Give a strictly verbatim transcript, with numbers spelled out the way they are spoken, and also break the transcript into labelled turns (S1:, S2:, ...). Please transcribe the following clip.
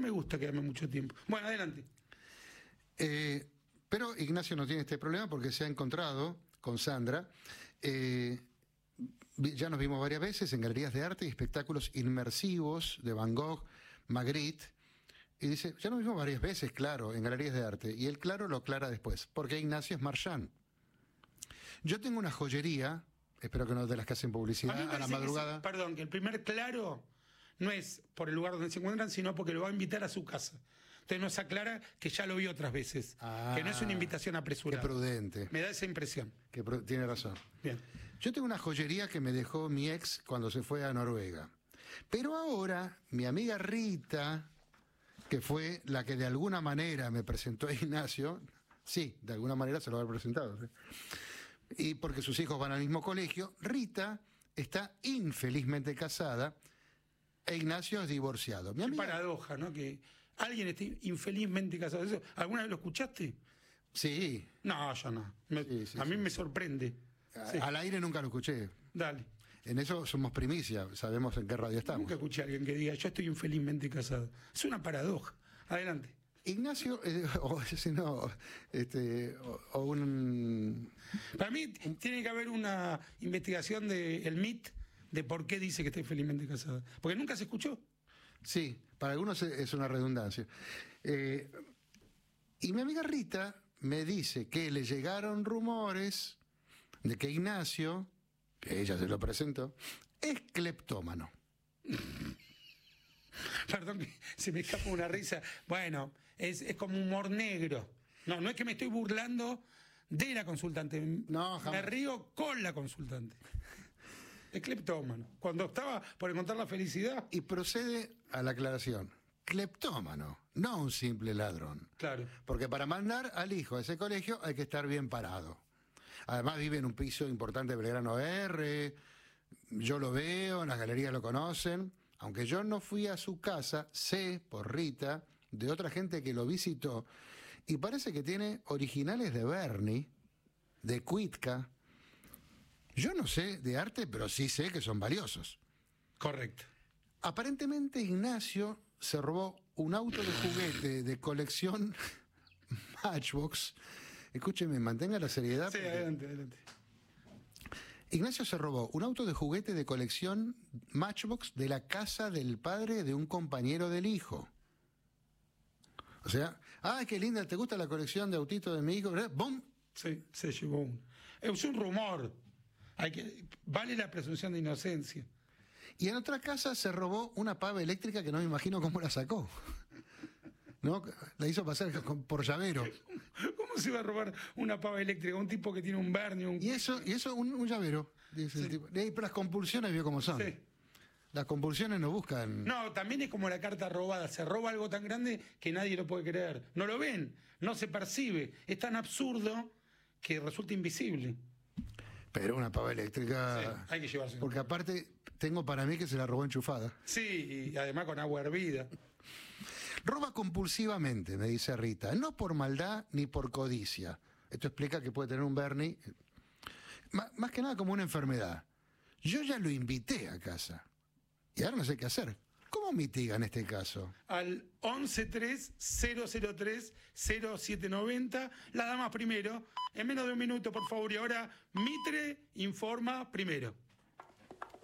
S1: me gusta quedarme mucho tiempo. Bueno, adelante.
S2: Eh, pero Ignacio no tiene este problema porque se ha encontrado con Sandra. Eh, ya nos vimos varias veces en galerías de arte y espectáculos inmersivos de Van Gogh, Magritte. Y dice, ya nos vimos varias veces, claro, en galerías de arte. Y él, claro, lo aclara después. Porque Ignacio es Marchand. Yo tengo una joyería, espero que no de las que hacen publicidad a, a la madrugada.
S1: Que, perdón, que el primer claro no es por el lugar donde se encuentran, sino porque lo va a invitar a su casa. Entonces nos aclara que ya lo vio otras veces, ah, que no es una invitación apresurada.
S2: Qué prudente.
S1: Me da esa impresión.
S2: Que tiene razón.
S1: Bien.
S2: Yo tengo una joyería que me dejó mi ex cuando se fue a Noruega. Pero ahora, mi amiga Rita, que fue la que de alguna manera me presentó a Ignacio, sí, de alguna manera se lo ha presentado, ¿sí? Y porque sus hijos van al mismo colegio, Rita está infelizmente casada e Ignacio es divorciado. Mi amiga...
S1: Qué paradoja, ¿no? Que alguien esté infelizmente casado. ¿Eso alguna vez lo escuchaste?
S2: Sí.
S1: No, yo no. Me, sí, sí, a mí sí, me sorprende.
S2: Sí. Al aire nunca lo escuché.
S1: Dale.
S2: En eso somos primicia, sabemos en qué radio estamos.
S1: Nunca escuché a alguien que diga, yo estoy infelizmente casado. Es una paradoja. Adelante.
S2: Ignacio, eh, o, si no, este, o, o un...
S1: Para mí un... tiene que haber una investigación del M I T de por qué dice que está infelizmente casado. Porque nunca se escuchó.
S2: Sí, para algunos es una redundancia. Eh, y mi amiga Rita me dice que le llegaron rumores de que Ignacio, que ella se lo presentó, es cleptómano.
S1: Perdón que se me escapa una risa. Bueno, es, es como humor negro. No, no es que me estoy burlando de la consultante.
S2: No, jamás.
S1: Me río con la consultante. Es cleptómano. Cuando estaba por encontrar la felicidad.
S2: Y procede a la aclaración. Cleptómano, no un simple ladrón.
S1: Claro.
S2: Porque para mandar al hijo a ese colegio hay que estar bien parado. Además vive en un piso importante de Belgrano R. Yo lo veo, en las galerías lo conocen. Aunque yo no fui a su casa, sé por Rita, de otra gente que lo visitó, y parece que tiene originales de Berni, de Cuitca. Yo no sé de arte, pero sí sé que son valiosos.
S1: Correcto.
S2: Aparentemente Ignacio se robó un auto de juguete de colección Matchbox. Escúcheme, mantenga la seriedad.
S1: Sí, porque... adelante, adelante.
S2: Ignacio se robó un auto de juguete de colección Matchbox de la casa del padre de un compañero del hijo. O sea, ¡ay, qué linda! ¿Te gusta la colección de autitos de mi hijo? ¡Bum!
S1: Sí, se llevó un... Es un rumor. Hay que... Vale la presunción de inocencia.
S2: Y en otra casa se robó una pava eléctrica que no me imagino cómo la sacó. ¿No? La hizo pasar por llavero.
S1: ¿Cómo se iba a robar una pava eléctrica? Un tipo que tiene un Berni, un...
S2: Y eso, y eso un, un llavero, dice sí. el tipo. Pero las compulsiones, vio cómo son. Sí. Las compulsiones no buscan...
S1: No, también es como la carta robada. Se roba algo tan grande que nadie lo puede creer. No lo ven, no se percibe. Es tan absurdo que resulta invisible.
S2: Pero una pava eléctrica...
S1: Sí, hay que llevarse.
S2: Porque aparte tengo para mí que se la robó enchufada.
S1: Sí, y además con agua hervida.
S2: Roba compulsivamente, me dice Rita, no por maldad ni por codicia. Esto explica que puede tener un Berni, más, más que nada como una enfermedad. Yo ya lo invité a casa y ahora no sé qué hacer. ¿Cómo mitiga en este caso?
S1: Al once tres cero cero tres cero siete noventa, las damas primero, en menos de un minuto, por favor. Y ahora Mitre informa primero.